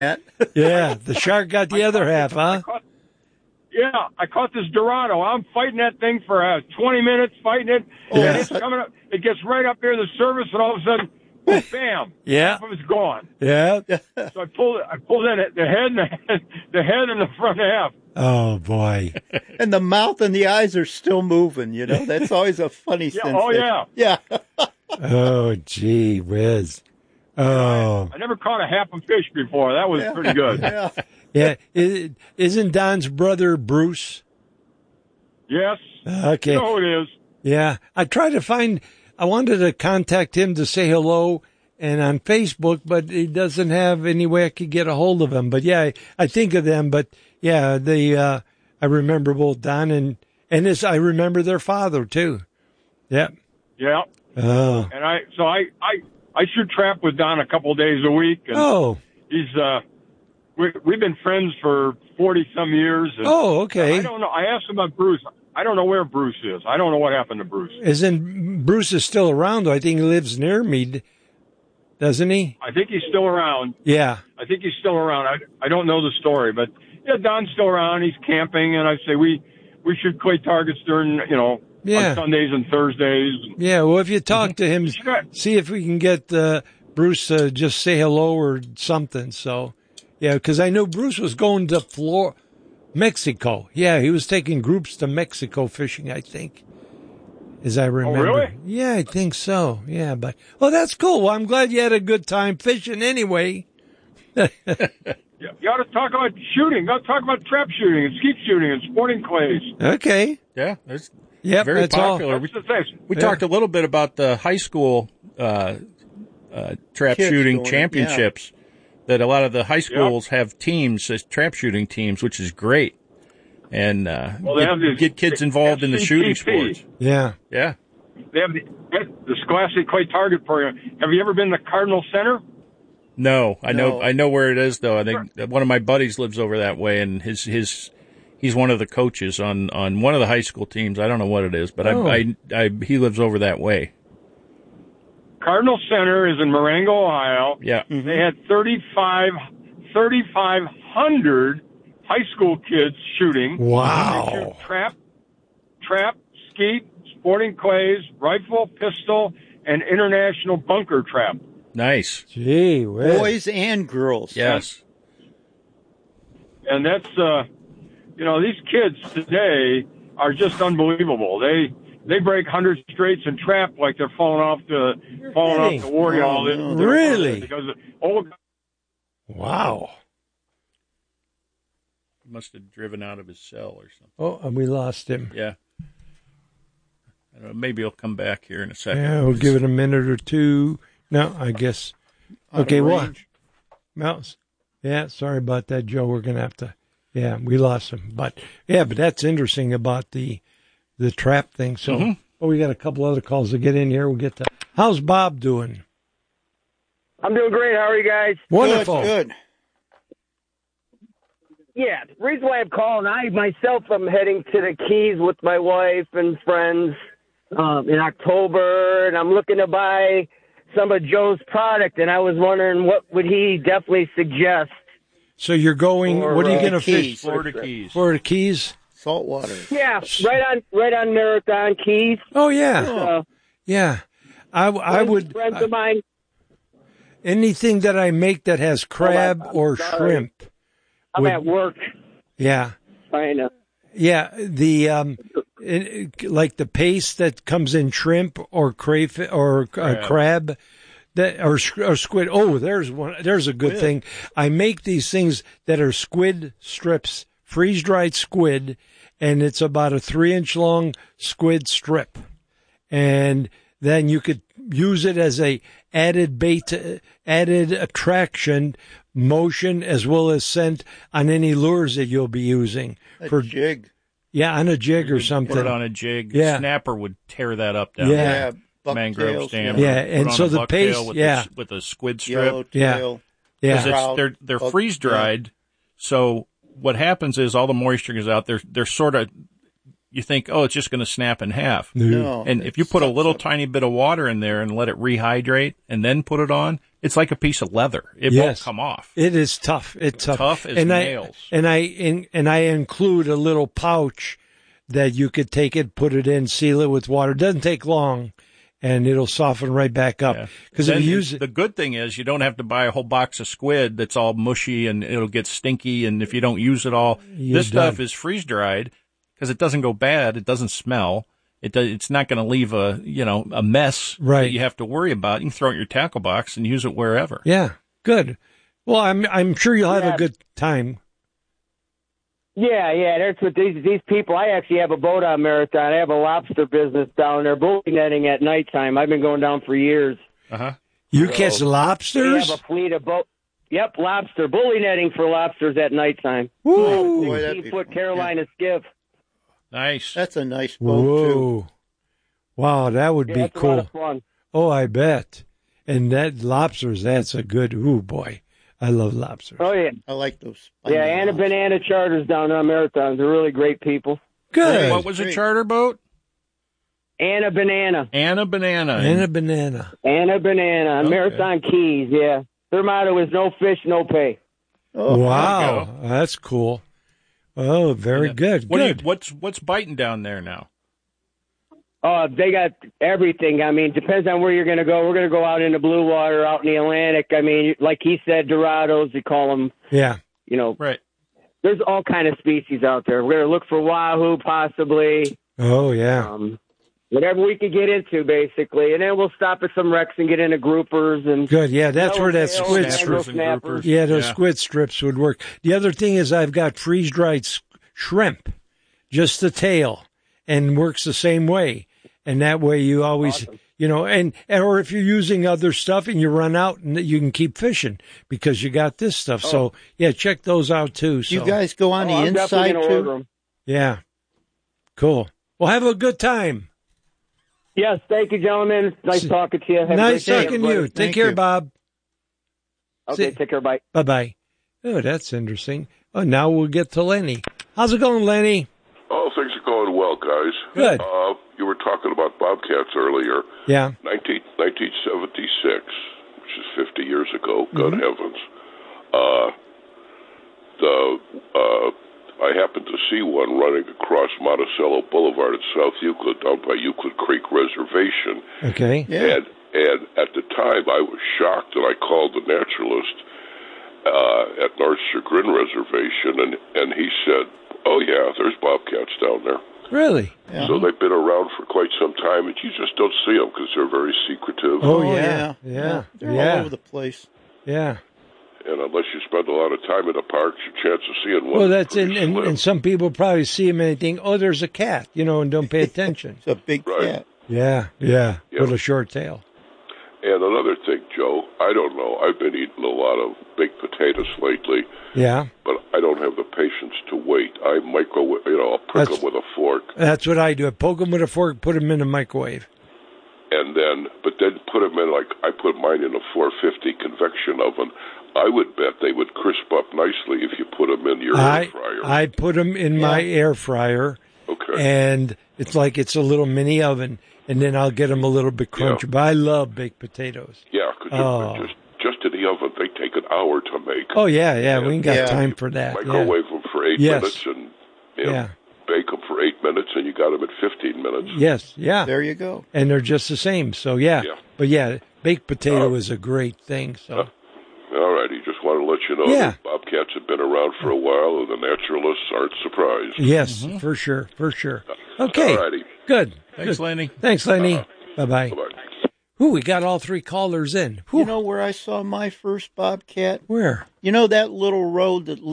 Yeah, the shark got the other half, huh? I caught this Dorado. I'm fighting that thing for 20 minutes, fighting it. Yeah. And it's coming up. It gets right up near the surface, and all of a sudden, boom, bam! Yeah. Half of it's gone. Yeah. So I pulled in it, the head and the front half. Oh boy. And the mouth and the eyes are still moving. That's always a funny sensation. Oh yeah. Yeah. Oh gee whiz. Oh. I never caught a half a fish before. That was pretty good. Yeah. Yeah. Isn't Don's brother Bruce? Yes. Okay. You know who it is. Yeah. I wanted to contact him to say hello and on Facebook, but he doesn't have any way I could get a hold of him. But yeah, I think of them, but yeah, I remember both Don and I remember their father too. Yeah. Yeah. Oh. And I shoot trap with Don a couple of days a week. And he's, we've been friends for 40 some years. And okay. I don't know. I asked him about Bruce. I don't know where Bruce is. I don't know what happened to Bruce. Bruce is still around though. I think he lives near me, doesn't he? I think he's still around. Yeah. I think he's still around. I don't know the story, but yeah, Don's still around. He's camping, and I say we should clay targets during, on Sundays and Thursdays. Yeah, well, if you talk to him, see if we can get Bruce just say hello or something. So, yeah, because I know Bruce was going to Mexico. Yeah, he was taking groups to Mexico fishing, I think, as I remember. Oh, really? Yeah, I think so. Yeah, but, well, that's cool. Well, I'm glad you had a good time fishing anyway. You ought to talk about shooting. You ought to talk about trap shooting and skeet shooting and sporting clays. Okay. Yeah, it's very popular. We talked a little bit about the high school trap shooting championships. That a lot of the high schools have teams as trap shooting teams, which is great, and get kids involved in the shooting sports. Yeah. They have the Scholastic Clay Target Program. Have you ever been to Cardinal Center? No, I know where it is though. I think one of my buddies lives over that way, and he's one of the coaches on one of the high school teams. I don't know what it is, but he lives over that way. Cardinal Center is in Marengo, Ohio. Yeah. Mm-hmm. They had 3,500 high school kids shooting. Wow. They shoot trap, skeet, sporting clays, rifle, pistol, and international bunker trap. Nice. Gee whiz. Boys and girls. Yes. And that's, these kids today are just unbelievable. They break 100 straights and trap like they're falling off the warrior. Really? Because wow. He must have driven out of his cell or something. Oh, and we lost him. Yeah. I don't know, maybe he'll come back here in a second. Yeah, we'll give it a minute or two. No, I guess. Okay, well, Mouse. Yeah, sorry about that, Joe. We're going to have to. Yeah, we lost him. But that's interesting about the trap thing. So, we got a couple other calls to get in here. We'll get to. How's Bob doing? I'm doing great. How are you guys? Wonderful. Good. Yeah, the reason why I'm calling, I myself am heading to the Keys with my wife and friends in October, and I'm looking to buy some of Joe's product, and I was wondering what would he definitely suggest. So you're going, what are you going to fish? Florida Keys. Florida Keys? Saltwater. Yeah, right on Marathon Keys. Oh, yeah. Yeah. I would. Friends of mine. Anything that I make that has crab or shrimp. I'm at work. Yeah. I know. Yeah, like the paste that comes in shrimp or crayfish or crab, or squid. Oh, there's one. There's a good thing. I make these things that are squid strips, freeze dried squid, and it's about a 3-inch long squid strip, and then you could use it as a added bait, added attraction, motion, as well as scent on any lures that you'll be using. For jig. Yeah, on a jig or something. Put it on a jig. Yeah. Snapper would tear that up down there. Mangrove stamp. Yeah, and so the paste, with a squid strip. Yeah. They're freeze dried. So what happens is all the moisture goes out. They're sort of you think, oh, it's just going to snap in half. No. And if you put a little tiny bit of water in there and let it rehydrate and then put it on, it's like a piece of leather. It won't come off. It is tough. It's tough. Tough as nails. I include a little pouch that you could take it, put it in, seal it with water. It doesn't take long, and it'll soften right back up. Because if you use it, the good thing is you don't have to buy a whole box of squid that's all mushy and it'll get stinky. And if you don't use it all, this stuff is freeze dried because it doesn't go bad. It doesn't smell. It's not going to leave a mess that you have to worry about. You can throw it in your tackle box and use it wherever. Yeah, good. Well, I'm sure you'll have a good time. Yeah, that's what these people. I actually have a boat on Marathon. I have a lobster business down there, bully netting at nighttime. I've been going down for years. You catch lobsters? We have a fleet of boat. Yep, lobster bully netting for lobsters at nighttime. Woo! 16-foot Carolina skiff. Nice. That's a nice boat too. Wow, that would be cool. A lot of fun. Oh, I bet. And that lobsters, that's a good. Ooh, boy. I love lobsters. Oh, yeah. I like those. Yeah, Anna Banana Charters down on Marathon. They're really great people. Good. What was a charter boat? Anna Banana. Anna Banana. Okay. Marathon Keys, yeah. Their motto is no fish, no pay. Oh, wow. That's cool. Oh, very good. What's biting down there now? They got everything. I mean, depends on where you're going to go. We're going to go out in the blue water, out in the Atlantic. I mean, like he said, Dorados, they call them. Yeah. Right. There's all kind of species out there. We're going to look for wahoo, possibly. Oh, yeah. Whatever we could get into, basically. And then we'll stop at some wrecks and get into groupers. And good, yeah, that's where that squid strip. Yeah, those squid strips would work. The other thing is I've got freeze-dried shrimp, just the tail, and works the same way. And that way you always, or if you're using other stuff and you run out, you can keep fishing because you got this stuff. So, yeah, check those out, too. So. You guys go on the inside, too? Yeah. Cool. Well, have a good time. Yes, thank you, gentlemen. Nice talking to you. Nice talking to you. Take care, Bob. Okay, take care. Bye. Bye-bye. Oh, that's interesting. Oh, now we'll get to Lenny. How's it going, Lenny? Oh, things are going well, guys. Good. You were talking about bobcats earlier. Yeah. 1976, which is 50 years ago. Good heavens. I happened to see one running across Monticello Boulevard at South Euclid, down by Euclid Creek Reservation. Okay. Yeah. And at the time, I was shocked, and I called the naturalist at North Chagrin Reservation, and he said, "Oh yeah, there's bobcats down there." Really? Yeah. So they've been around for quite some time, and you just don't see them because they're very secretive. Oh yeah. They're all over the place. Yeah. And unless you spend a lot of time in the parks, your chance of seeing one. Well, that's and some people probably see them and think, "Oh, there's a cat," and don't pay attention. It's a big cat. Yeah, with a short tail. And another thing, Joe, I don't know. I've been eating a lot of baked potatoes lately. Yeah. But I don't have the patience to wait. I microwave, I'll prick them with a fork. That's what I do. I poke them with a fork, put them in the microwave. And then put them in, I put mine in a 450 convection oven. I would bet they would crisp up nicely if you put them in your air fryer. I put them in my air fryer. Okay. And it's like it's a little mini oven. And then I'll get them a little bit crunchy. But I love baked potatoes. Yeah, because just in the oven, they take an hour to make. Oh, yeah. We ain't got time for that. Microwave them for 8 minutes and bake them for 8 minutes, and you got them at 15 minutes. Yes, yeah. There you go. And they're just the same. So, yeah. But, baked potato is a great thing. So. All righty. Just want to let you know that bobcats have been around for a while, and the naturalists aren't surprised. Yes, for sure. Okay. All righty. Good. Thanks, Lenny. Thanks, Lenny. Bye-bye. Bye-bye. Ooh, we got all three callers in. Whew. You know where I saw my first bobcat? Where? You know that little road that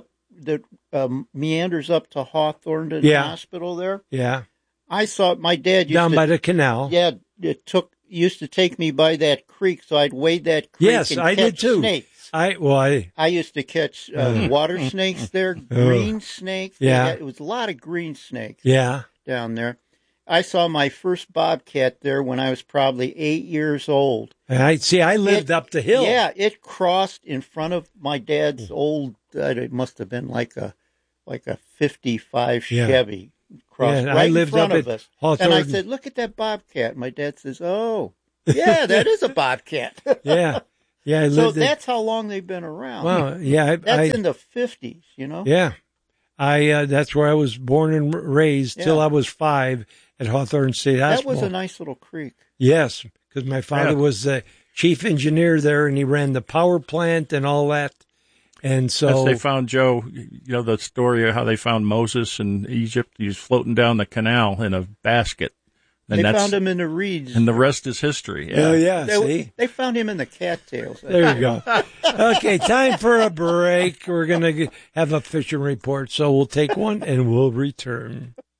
meanders up to Hawthorne to the hospital there? Yeah. I saw my dad used down by the canal. Yeah, used to take me by that creek, so I'd wade that creek and I catch did too. Snakes. I used to catch water snakes there, green snakes. Yeah. It was a lot of green snakes down there. I saw my first bobcat there when I was probably 8 years old. And I lived up the hill. Yeah, it crossed in front of my dad's old, it must have been like a 55 Chevy, crossed right in front of us. And I said, look at that bobcat. My dad says, oh, yeah, that is a bobcat. Yeah. Yeah. So that's how long they've been around. Well, yeah. That's in the 50s, you know? Yeah. That's where I was born and raised till I was 5 at Hawthorne State Hospital. That was a nice little creek. Yes, because my father was the chief engineer there, and he ran the power plant and all that. And so as they found Joe, the story of how they found Moses in Egypt. He was floating down the canal in a basket. And they found him in the reeds. And the rest is history. Yeah. Oh, yeah, see? They found him in the cattails. There you go. Okay, time for a break. We're going to have a fishing report, so we'll take one and we'll return.